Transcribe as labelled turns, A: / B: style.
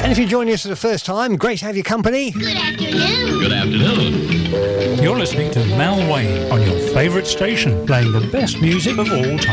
A: And if you're joining us for the first time, great to have your company.
B: Good afternoon.
C: Good afternoon.
D: You're listening to Mal Wayne on your favourite station, playing the best music of all time.